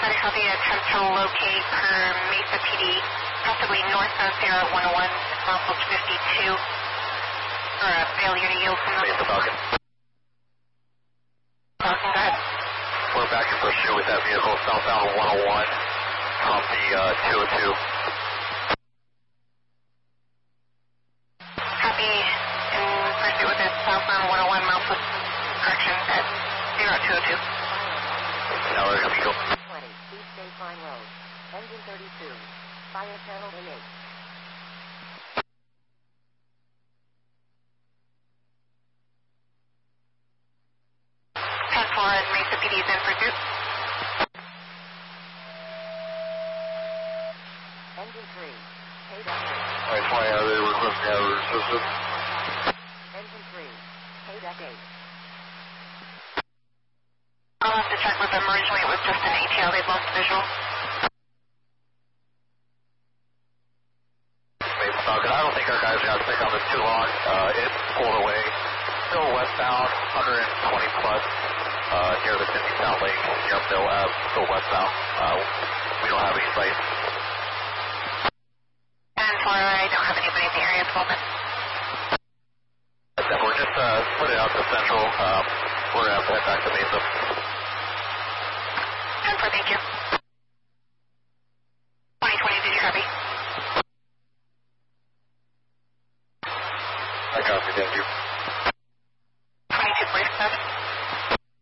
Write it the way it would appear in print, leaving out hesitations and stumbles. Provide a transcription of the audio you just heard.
Pacific Copy, attempt to locate per Mesa PD, possibly north of Sierra 101, Southwest 52, for a failure to yield from the Mesa Falcon. Falcon, go ahead. We're back in pursuit with that vehicle southbound 101 from the 202. Copy, in pursuit with it southbound 101, Southwest, correction, at 0202. Now we're going to go. 20, East State Line Road, engine 32, fire channel innate. 10-4 and Mesa PD is in pursuit. Engine 3, paid up 8. Alright, 20, they requesting our system. Engine 3, paid up 8. I'll have to check with them. Originally it was just an ATL. They've lost visual. Mesa Falcon, I don't think our guys are going to stick on this too long. It's pulled away. Still westbound, 120 plus, near the Cindy South Lake, near Mill Ave, still westbound. We don't have any sight. And for I don't have anybody in the area at the moment. We're just put it out to Central. We're going to have to head back to Mesa. 10-4, thank you. 2020, did you copy? I copy, thank you.